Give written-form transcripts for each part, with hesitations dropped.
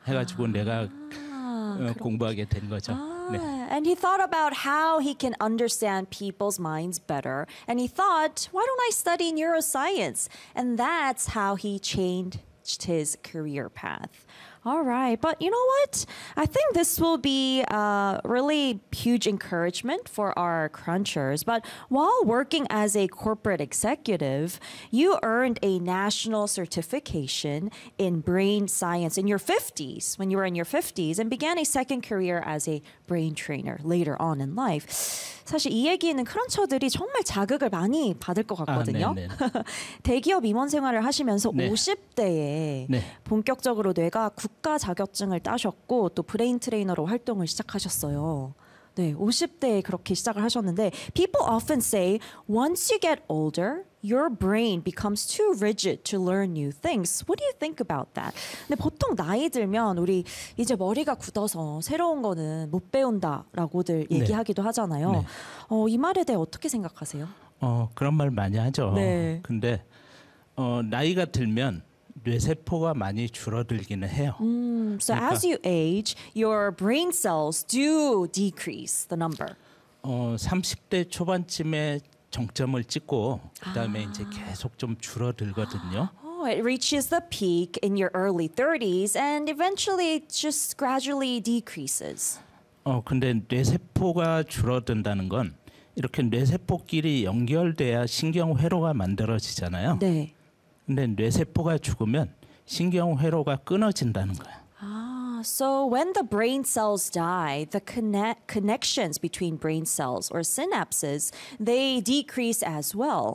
해가지고 내가 공부하게 된 거죠. 네. And he thought about how he can understand people's minds better. And he thought, why don't I study neuroscience? And that's how he changed his career path. All right, but you know what? I think this will be a really huge encouragement for our crunchers. But while working as a corporate executive, you earned a national certification in brain science in your 50s, when you were in your 50s, and began a second career as a brain trainer later on in life. 사실 이 얘기는 크런처들이 정말 자극을 많이 받을 것 같거든요. 대기업 임원 생활을 하시면서 50대에 본격적으로 뇌가 국가 자격증을 따셨고 또 브레인 트레이너로 활동을 시작하셨어요. 네, 50대에 그렇게 시작을 하셨는데 people often say once you get older, your brain becomes too rigid to learn new things. What do you think about that? 근데 보통 나이 들면 우리 이제 머리가 굳어서 새로운 거는 못 배운다라고들 얘기하기도 하잖아요. 이 말에 대해 어떻게 생각하세요? 그런 말 많이 하죠. 근데 나이가 들면 뇌세포가 많이 줄어들기는 해요. So as you age, your brain cells do decrease the number. 30대 초반쯤에 정점을 찍고 그다음에 이제 계속 좀 줄어들거든요. It reaches the peak in your early 30s and eventually it just gradually decreases. 근데 뇌세포가 줄어든다는 건 이렇게 뇌세포끼리 연결돼야 신경회로가 만들어지잖아요. 네. 근데 뇌세포가 죽으면 신경회로가 끊어진다는 거예요. So when the brain cells die, the connections between brain cells or synapses, they decrease as well.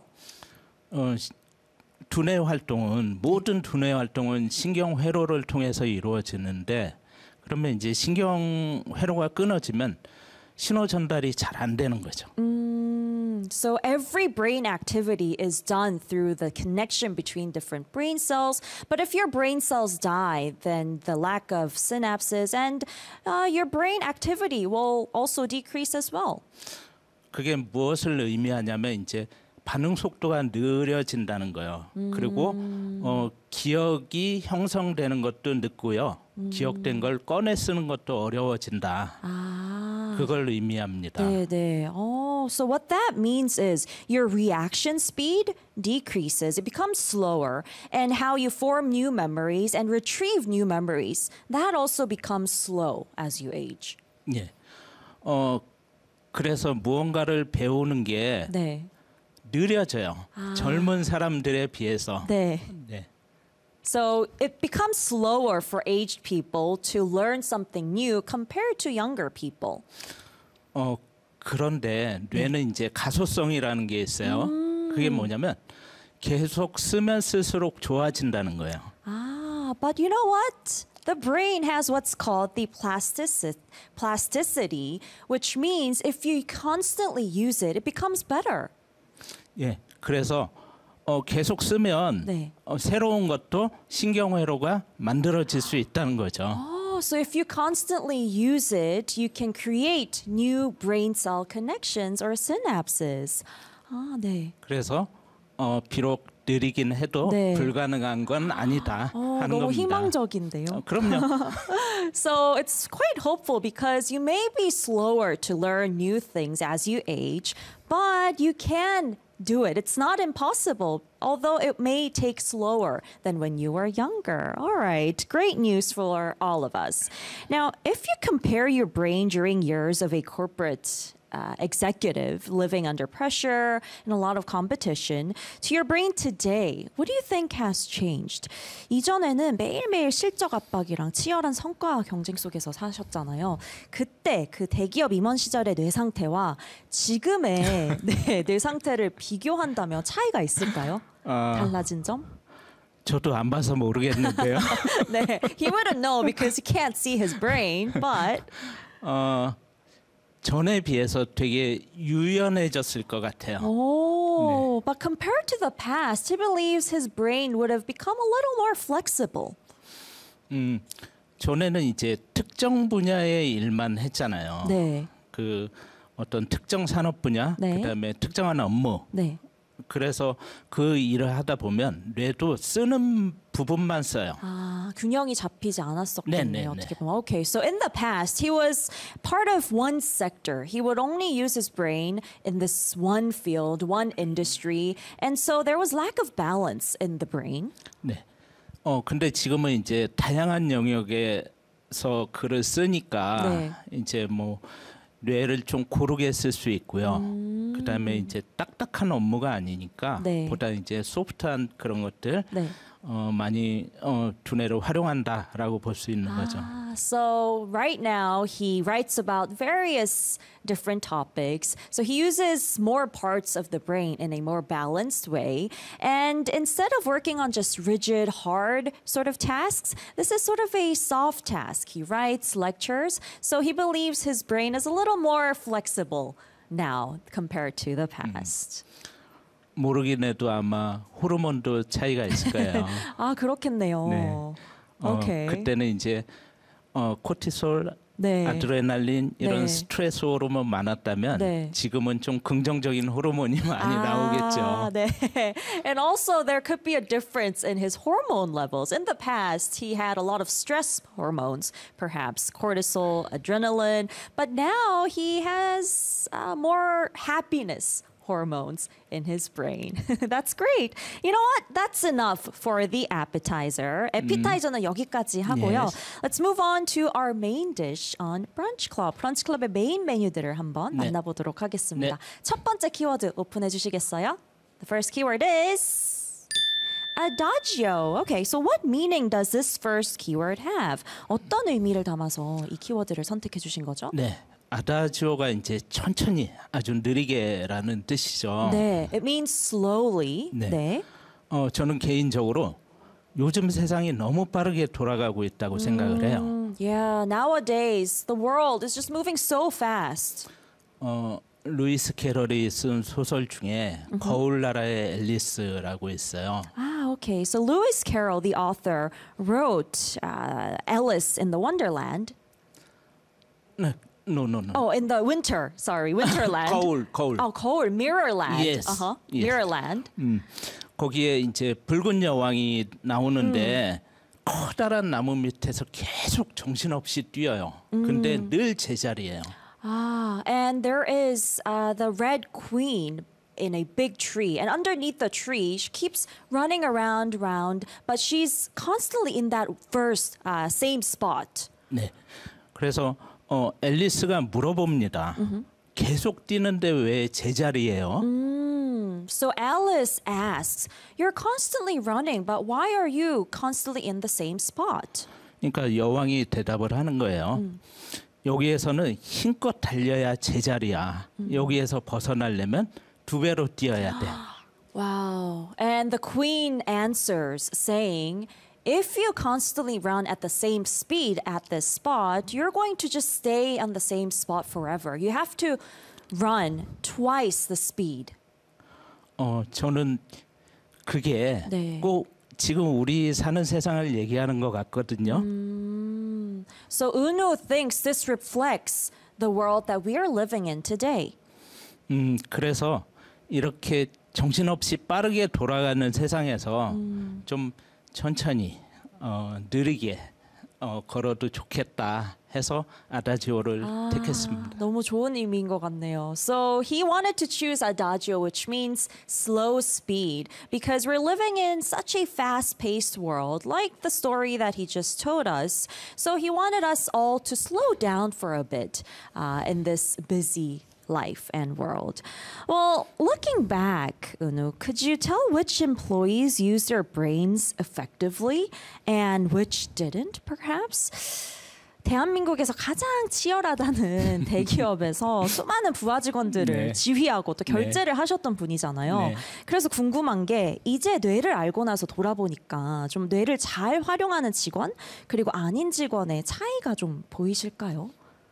두뇌 활동은 모든 두뇌 활동은 신경회로를 통해서 이루어지는데 그러면 이제 신경회로가 끊어지면 신호 전달이 잘 안 되는 거죠. So every brain activity is done through the connection between different brain cells. But if your brain cells die, then the lack of synapses and your brain activity will also decrease as well. 그게 무엇을 의미하냐면 이제 반응 속도가 느려진다는 거예요. 그리고 기억이 형성되는 것도 늦고요. 기억된 걸 꺼내 쓰는 것도 어려워진다. 그걸 의미합니다. 네. So what that means is your reaction speed decreases. It becomes slower. And how you form new memories and retrieve new memories, that also becomes slow as you age. 예. 그래서 무언가를 배우는 게 느려져요. 젊은 사람들에 비해서. 네. So it becomes slower for aged people to learn something new compared to younger people. 그런데 뇌는 이제 가소성이라는 게 있어요. 그게 뭐냐면 계속 쓰면 쓸수록 좋아진다는 거예요. But you know what? The brain has what's called the plasticity, which means if you constantly use it, it becomes better. 예, 그래서 계속 쓰면 새로운 것도 신경회로가 만들어질 수 있다는 거죠. So if you constantly use it, you can create new brain cell connections or synapses. 네. 그래서 비록 느리긴 해도 불가능한 건 아니다 하는 너무 겁니다. 희망적인데요. 그럼요. So it's quite hopeful because you may be slower to learn new things as you age, but you can do it. It's not impossible, although it may take slower than when you were younger. All right, great news for all of us. Now, if you compare your brain during years of a corporate executive living under pressure and a lot of competition to your brain today, what do you think has changed? 이전에는 매일매일 실적 압박이랑 치열한 성과 경쟁 속에서 사셨잖아요. 그때 그 대기업 임원 시절의 뇌 상태와 지금의 뇌 상태를 비교한다면 차이가 있을까요? 달라진 점? 저도 안 봐서 모르겠는데요. 네, he wouldn't know because he can't see his brain, but 전에 비해서 되게 유연해졌을 것 같아요. But compared to the past, he believes his brain would have become a little more flexible. 전에는 이제 특정 분야의 일만 했잖아요. 그 어떤 특정 산업 분야, 그다음에 특정한 업무. 그래서 그 일을 하다 보면 뇌도 쓰는 부분만 써요. 아, 균형이 잡히지 않았었겠네요. 네, 네, 네. 어떻게 보면. Okay, so in the past, he was part of one sector. He would only use his brain in this one field, one industry, and so there was lack of balance in the brain. 네. 근데 지금은 이제 다양한 영역에서 글을 쓰니까 네. 이제 뭐 뇌를 좀 고르게 쓸 수 있고요. 그다음에 이제 딱딱한 업무가 아니니까 네. 보다 이제 소프트한 그런 것들 네. 많이 두뇌를 활용한다라고 볼 수 있는 거죠. So right now he writes about various different topics. So he uses more parts of the brain in a more balanced way. And instead of working on just rigid, hard sort of tasks, this is sort of a soft task. He writes lectures. So he believes his brain is a little more flexible now compared to the past. 모르긴 해도 아마 호르몬도 차이가 있을 거예요. 아, 그렇겠네요. 네. 오케이. 그때는 이제 코티솔, 네. 아드레날린 이런 네. 스트레스 호르몬 많았다면 네. 지금은 좀 긍정적인 호르몬이 많이 나오겠죠. 네. And also there could be a difference in his hormone levels. In the past, he had a lot of stress hormones, perhaps cortisol, adrenaline, but now he has more happiness hormones in his brain. That's great. You know what? That's enough for the appetizer. appetizer는 여기까지 하고요. Yes. Let's move on to our main dish on Brunch Club. 브런치 클럽의 메인 메뉴들을 한번 네. 만나보도록 하겠습니다. 네. 첫 번째 키워드 오픈해 주시겠어요? The first keyword is adagio. Okay, so what meaning does this first keyword have? 어떤 의미를 담아서 이 키워드를 선택해 주신 거죠? 네. 아다지오가 이제 천천히 아주 느리게라는 뜻이죠. 네, it means slowly. 네. 네. 저는 개인적으로 요즘 세상이 너무 빠르게 돌아가고 있다고 생각을 해요. Yeah, nowadays the world is just moving so fast. 루이스 캐럴이 쓴 소설 중에 거울 나라의 앨리스라고 있어요. Ah, okay. So Lewis Carroll, the author, wrote Alice in the Wonderland. 네. No. Oh, in the winter. Sorry, Winterland. 거울. Oh, 거울, Mirrorland. Yes. Uh-huh. Yes. Mirrorland. 거기에 이제 붉은 여왕이 나오는데 커다란 나무 밑에서 계속 정신없이 뛰어요. 근데 늘 제자리예요. Ah, and there is the Red Queen in a big tree, and underneath the tree, she keeps running around, but she's constantly in that first same spot. 네. 그래서 앨리스가 물어봅니다. 계속 뛰는데 왜 제자리예요? So Alice asks, "You're constantly running, but why are you constantly in the same spot?" 그러니까 여왕이 대답을 하는 거예요. 여기에서는 힘껏 달려야 제자리야. 여기에서 벗어나려면 2배로 뛰어야 돼. Wow. And the queen answers, saying, if you constantly run at the same speed at this spot, you're going to just stay on the same spot forever. You have to run twice the speed. 저는 그게 네. 꼭 지금 우리 사는 세상을 얘기하는 것 같거든요. So Unu thinks this reflects the world that we are living in today. 그래서 이렇게 정신없이 빠르게 돌아가는 세상에서 좀 천천히 느리게 걸어도 좋겠다 해서 아다지오를 택했습니다. 너무 좋은 의미인 것 같네요. So he wanted to choose adagio, which means slow speed, because we're living in such a fast-paced world, like the story that he just told us. So he wanted us all to slow down for a bit in this busy life and world. Well, looking back, Unu, could you tell which employees used their brains effectively and which didn't, perhaps? 대한민국에서 가장 치열하다는 대기업에서 수많은 부하 직원들을 네. 지휘하고 또 결제를 하셨던 분이잖아요. 네. 그래서 궁금한 게 이제 뇌를 알고 나서 돌아보니까 좀 뇌를 잘 활용하는 직원 그리고 아닌 직원의 차이가 좀 보이실까요?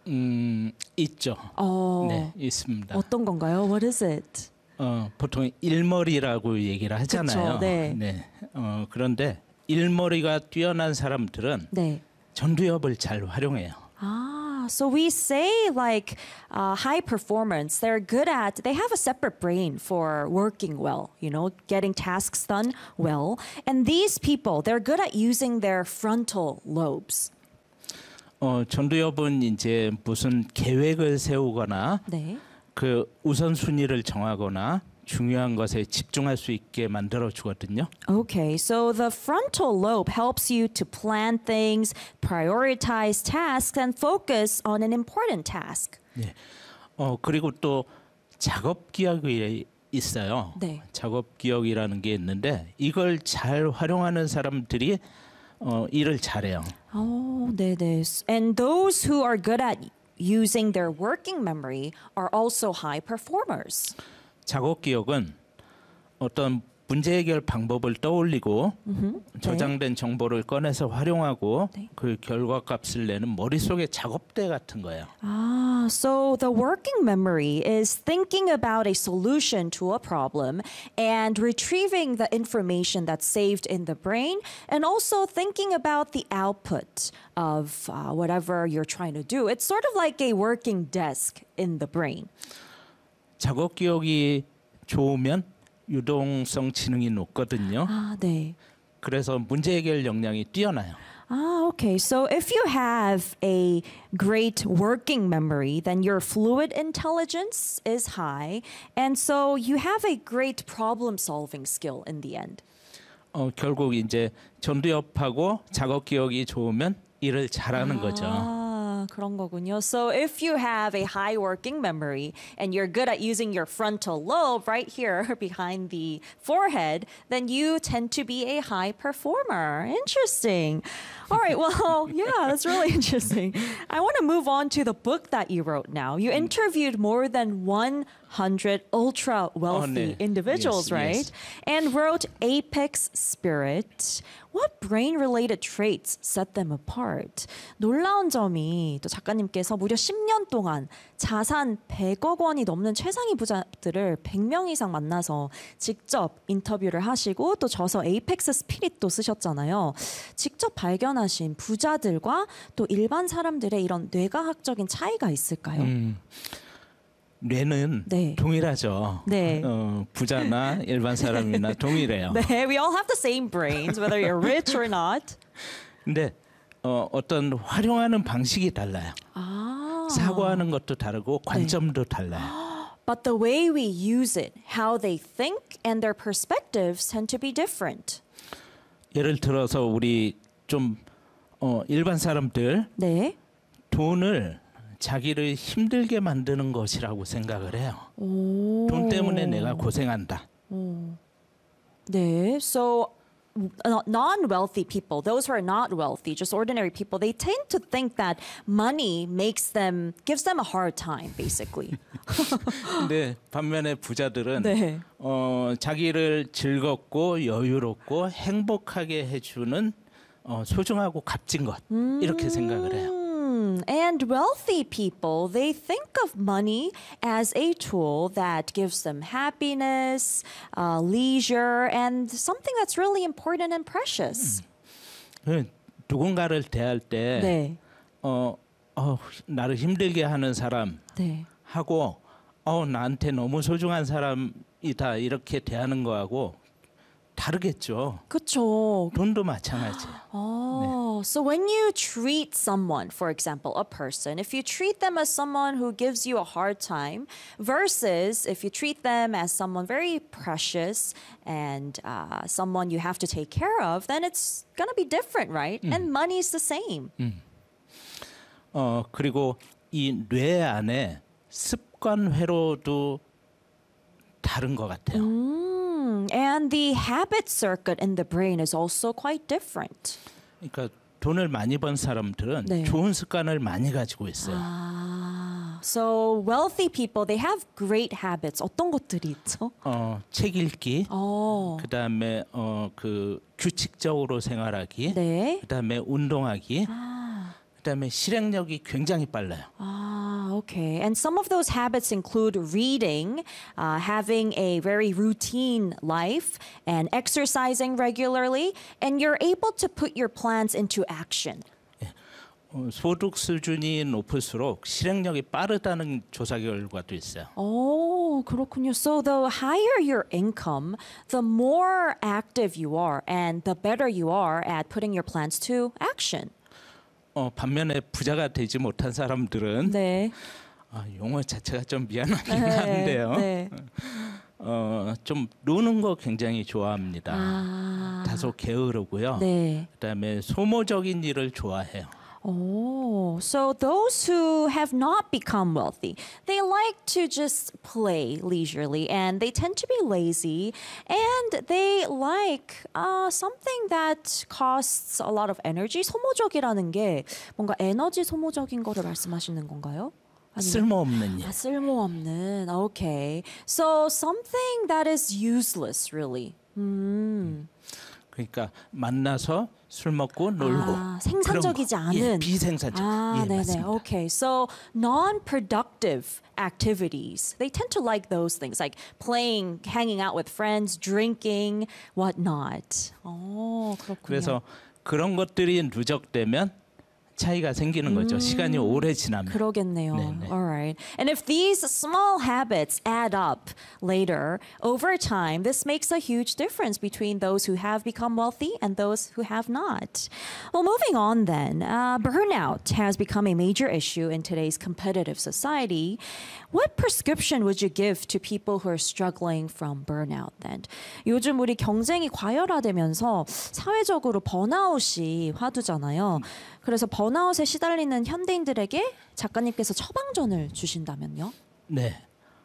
있죠. 네, 있습니다. 어떤 건가요? What is it? 보통 일머리라고 얘기를 하잖아요. 그쵸, 네. 그런데 일머리가 뛰어난 사람들은 네. 전두엽을 잘 활용해요. 아, So we say like high performance, they have a separate brain for working well, getting tasks done well. And these people, they're good at using their frontal lobes. 전두엽은 이제 무슨 계획을 세우거나 네. 그 우선순위를 정하거나 중요한 것에 집중할 수 있게 만들어 주거든요. Okay, so the frontal lobe helps you to plan things, prioritize tasks, and focus on an important task. 네. 그리고 또 작업 기억이 있어요. 네. 작업 기억이라는 게 있는데 이걸 잘 활용하는 사람들이 일을 잘해요. Oh, 네네. And those who are good at using their working memory are also high performers. 작업 기억은 어떤 문제 해결 방법을 떠올리고 저장된 정보를 꺼내서 활용하고 네. 그 결과값을 내는 머릿속의 작업대 같은 거예요. So the working memory is thinking about a solution to a problem and retrieving the information that's saved in the brain and also thinking about the output of whatever you're trying to do. It's sort of like a working desk in the brain. 작업 기억이 좋으면 유동성 지능이 높거든요. 네. 그래서 문제 해결 역량이 뛰어나요. Okay. So if you have a great working memory, then your fluid intelligence is high. And so you have a great problem solving skill in the end. 결국 이제 전두엽하고 작업 기억이 좋으면 일을 잘하는 거죠. 그런 거군요. So if you have a high working memory and you're good at using your frontal lobe right here behind the forehead, then you tend to be a high performer. Interesting. All right, well, yeah, that's really interesting. I want to move on to the book that you wrote now. You interviewed more than 100 ultra wealthy 네. individuals, Yes, right? yes. And wrote Apex Spirit. What brain-related traits set them apart? 놀라운 점이 또 작가님께서 무려 10년 동안 자산 100억 원이 넘는 최상위 부자들을 100명 이상 만나서 직접 인터뷰를 하시고 또 저서 에이펙스 스피릿도 쓰셨잖아요. 직접 발견하신 부자들과 또 일반 사람들의 이런 뇌과학적인 차이가 있을까요? 뇌는 네. 동일하죠. 네. 부자나 일반 사람이나 동일해요. 네, we all have the same brains, whether you're rich or not. 근데 어떤 활용하는 방식이 달라요. 사고하는 것도 다르고 관점도 달라요. But the way we use it, how they think, and their perspectives tend to be different. 예를 들어서 우리 좀 일반 사람들 네. 돈을 자기를 힘들게 만드는 것이라고 생각을 해요. 돈 때문에 내가 고생한다. 네. So non-wealthy people, those who are not wealthy, just ordinary people, they tend to think that money gives them a hard time, basically. 근데 반면에 부자들은 네. 자기를 즐겁고 여유롭고 행복하게 해주는 소중하고 값진 것 이렇게 생각을 해요. And wealthy people, they think of money as a tool that gives them happiness, leisure, and something that's really important and precious. 누군가를 대할 때 네. 나를 힘들게 하는 사람 네. 하고 나한테 너무 소중한 사람이다 이렇게 대하는 거하고 다르겠죠. 그렇죠. 돈도 마찬가지예요. So when you treat someone, for example, a person, if you treat them as someone who gives you a hard time versus if you treat them as someone very precious and someone you have to take care of, then it's going to be different, right? And money is the same. 그리고 이 뇌 안에 습관 회로도 다른 것 같아요. And the habit circuit in the brain is also quite different. 그러니까 돈을 많이 번 사람들은 네. 좋은 습관을 많이 가지고 있어요. So wealthy people, they have great habits. 어떤 것들이 있죠? 책 읽기, 그다음에 그 규칙적으로 생활하기, 네. 그다음에 운동하기, 그다음에 실행력이 굉장히 빨라요. Okay. And some of those habits include reading, having a very routine life, and exercising regularly, and you're able to put your plans into action. 소득 수준이 높을수록 실행력이 빠르다는 조사 결과도 있어요. 그렇군요. So the higher your income, the more active you are and the better you are at putting your plans to action. 반면에 부자가 되지 못한 사람들은 네. 용어 자체가 좀 미안하긴 한데요. 네. 좀 노는 거 굉장히 좋아합니다. 다소 게으르고요. 네. 그다음에 소모적인 일을 좋아해요. So those who have not become wealthy, they like to just play leisurely and they tend to be lazy and they like something that costs a lot of energy. 소모적이라는 게 뭔가 에너지 소모적인 거를 말씀하시는 건가요? 쓸모없는 일. 쓸모없는. Okay. So something that is useless really. 그러니까 만나서 술 먹고 놀고 생산적이지 그런 거. 않은. 비생산적. 네네. 맞습니다. Okay. So non-productive activities. They tend to like those things like playing, hanging out with friends, drinking, whatnot. 그렇군요. 그래서 그런 것들이 누적되면 차이가 생기는 거죠. 시간이 오래 지나면. 그러겠네요. 네네. All right. And if these small habits add up later, over time, this makes a huge difference between those who have become wealthy and those who have not. Well, moving on then, burnout has become a major issue in today's competitive society. What prescription would you give to people who are struggling from burnout then? 요즘 우리 경쟁이 과열화되면서 사회적으로 번아웃이 화두잖아요. 그래서 번아웃에 시달리는 현대인들에게 작가님께서 처방전을 주신다면요? 네.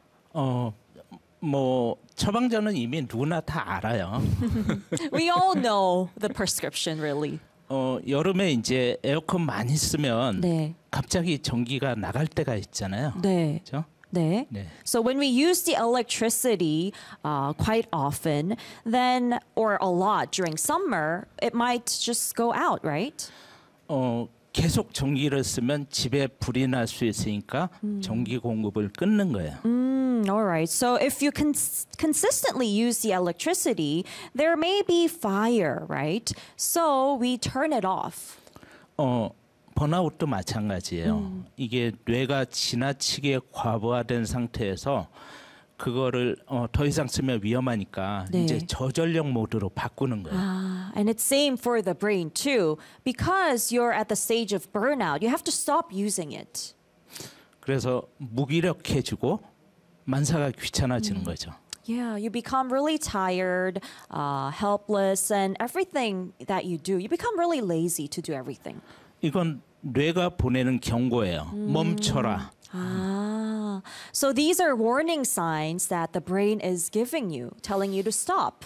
뭐 처방전은 이미 누구나 다 알아요. We all know the prescription, really. 여름에 이제 에어컨 많이 쓰면 네, 갑자기 전기가 나갈 때가 있잖아요. 네, 그렇죠? 네. 네. So when we use the electricity quite often, then or a lot during summer, it might just go out, right? 계속 전기를 쓰면 집에 불이 날 수 있으니까 전기 공급을 끊는 거예요. All right. So if you consistently use the electricity, there may be fire, right? So we turn it off. 번아웃도 마찬가지예요. 이게 뇌가 지나치게 과부하된 상태에서 그거를 더 이상 쓰면 위험하니까 네. 이제 저전력 모드로 바꾸는 거예요. And it's same for the brain too. Because you're at the stage of burnout, you have to stop using it. 그래서 무기력해지고 만사가 귀찮아지는 거죠. Yeah, you become really tired, helpless, and everything that you do, you become really lazy to do everything. 이건 뇌가 보내는 경고예요. 멈춰라. So these are warning signs that the brain is giving you, telling you to stop.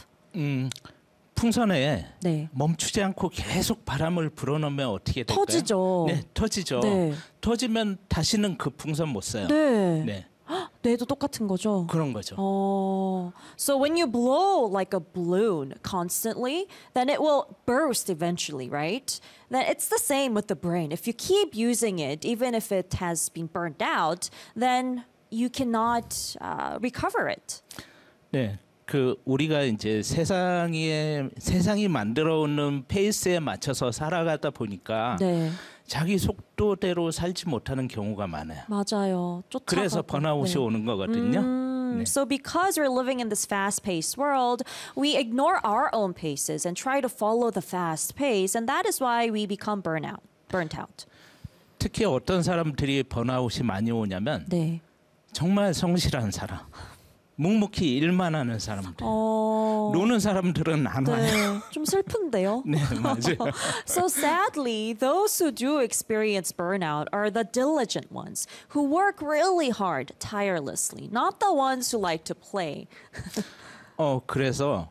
풍선에 네. 멈추지 않고 계속 바람을 불어넣으면 어떻게 될까요? 터지죠. 네, 터지죠. 네. 터지면 다시는 그 풍선 못 써요. 네. 네, 뇌도 똑같은 거죠. 그런 거죠. So when you blow like a balloon constantly, then it will burst eventually, right? Then it's the same with the brain. If you keep using it, even if it has been burnt out, then you cannot recover it. 네, 그 우리가 이제 세상이 만들어오는 페이스에 맞춰서 살아가다 보니까 네, 자기 속도대로 살지 못하는 경우가 많아요. 맞아요. 그래서 쫓아가고. 번아웃이 네. 오는 거거든요. 네. So because we're living in this fast-paced world, we ignore our own paces and try to follow the fast pace, and that is why we become burnt out. 특히 어떤 사람들이 번아웃이 많이 오냐면 네. 정말 성실한 사람, 묵묵히 일만 하는 사람들, 노는 사람들은 안 와요. 네, 좀 슬픈데요. 네, 맞아요. So sadly, those who do experience burnout are the diligent ones who work really hard, tirelessly, not the ones who like to play. 그래서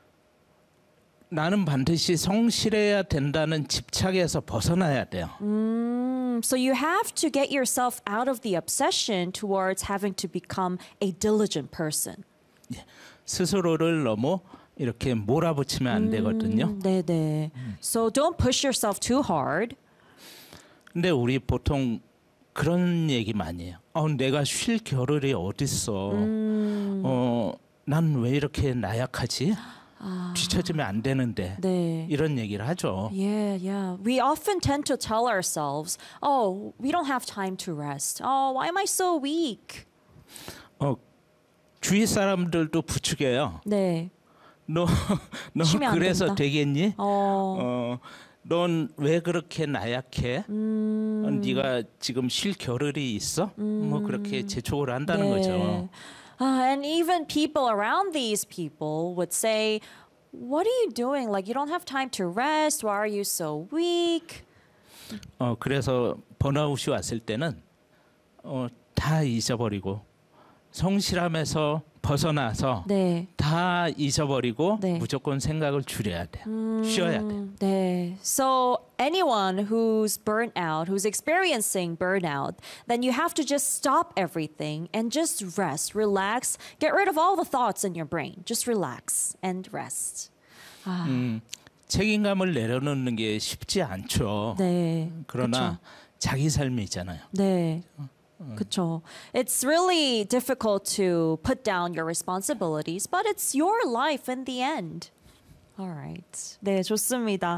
나는 반드시 성실해야 된다는 집착에서 벗어나야 돼요. So you have to get yourself out of the obsession towards having to become a diligent person. 스스로를 너무 이렇게 몰아붙이면 안 되거든요. 네네. So don't push yourself too hard. 근데 우리 보통 그런 얘기 많이 해요. 내가 쉴 겨를이 어딨어. 난 왜 이렇게 나약하지? 뒤처지면 안 되는데 네. 이런 얘기를 하죠. Yeah, yeah. We often tend to tell ourselves, "Oh, we don't have time to rest. Oh, why am I so weak?" 주위 사람들도 부추겨요. 네. 너 쉬면 안 그래서 된다. 되겠니? 넌 왜 그렇게 나약해? 네가 지금 쉴 겨를이 있어? 뭐 그렇게 재촉을 한다는 거죠. And even people around these people would say, "What are you doing? Like you don't have time to rest. Why are you so weak?" 그래서 번아웃이 왔을 때는 다 잊어버리고 성실함에서 벗어나서 네. 다 잊어버리고 네. 무조건 생각을 줄여야 돼. 쉬어야 돼. 네. So anyone who's burnt out, who's experiencing burnout, then you have to just stop everything and just rest, relax, get rid of all the thoughts in your brain. Just relax and rest. 책임감을 내려놓는 게 쉽지 않죠. 네. 그러나 자기 삶이잖아요. 네. 그쵸. It's really difficult to put down your responsibilities, but it's your life in the end. Alright. 네, 좋습니다.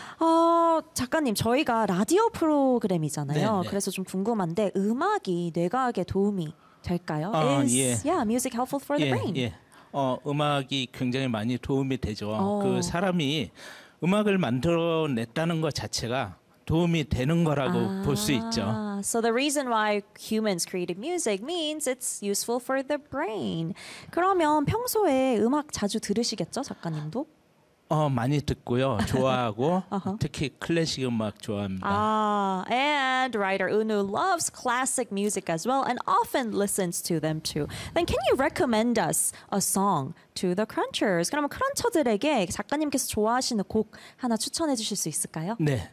작가님, 저희가 라디오 프로그램이잖아요. 네, 네. 그래서 좀 궁금한데 음악이 뇌과학에 도움이 될까요? Is music helpful for the brain? 예. 음악이 굉장히 많이 도움이 되죠. 그 사람이 음악을 만들어냈다는 것 자체가 도움이 되는 거라고 볼 수 있죠. So the reason why humans created music means it's useful for the brain. 그러면 평소에 음악 자주 들으시겠죠, 작가님도? 많이 듣고요. 좋아하고 특히 클래식 음악 좋아합니다. And writer Unu loves classic music as well and often listens to them too. Then can you recommend us a song to the crunchers? 그러면 크런처들에게 작가님께서 좋아하시는 곡 하나 추천해 주실 수 있을까요? 네.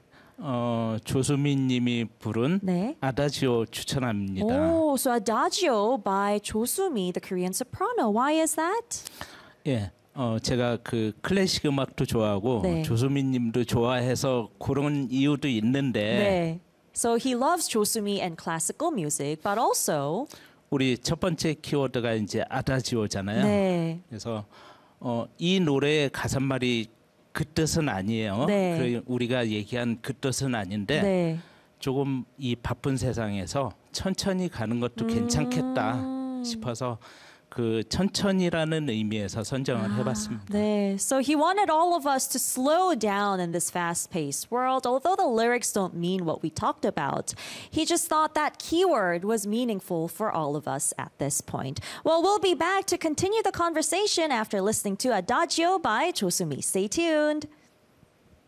조수민 님이 부른 네. 아다지오 추천합니다. Oh, so Adagio by 조수미, the Korean soprano. Why is that? 예. 제가 그 클래식 음악도 좋아하고 네. 조수민 님도 좋아해서 그런 이유도 있는데 네. So he loves 조수미 and classical music, but also 우리 첫 번째 키워드가 이제 아다지오잖아요. 네. 그래서 이 노래의 가사말이 그 뜻은 아니에요. 네. 우리가 얘기한 그 뜻은 아닌데 네. 조금 이 바쁜 세상에서 천천히 가는 것도 괜찮겠다 싶어서 그 천천히라는 의미에서 선정을 해봤습니다. 네. So he wanted all of us to slow down in this fast-paced world, although the lyrics don't mean what we talked about. He just thought that keyword was meaningful for all of us at this point. Well, we'll be back to continue the conversation after listening to Adagio by 조수미. Stay tuned.